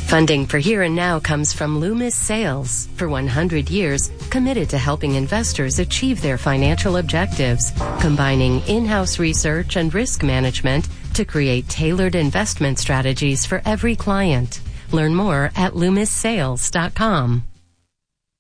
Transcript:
Funding for Here and Now comes from Loomis Sales. For 100 years, committed to helping investors achieve their financial objectives, combining in-house research and risk management to create tailored investment strategies for every client. Learn more at LoomisSales.com.